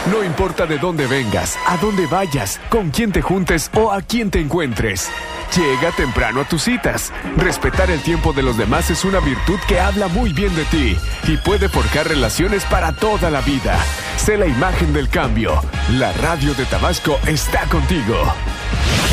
No importa de dónde vengas, a dónde vayas, con quién te juntes o a quién te encuentres. Llega temprano a tus citas. Respetar el tiempo de los demás es una virtud que habla muy bien de ti y puede forjar relaciones para toda la vida. Sé la imagen del cambio. La radio de Tabasco está contigo.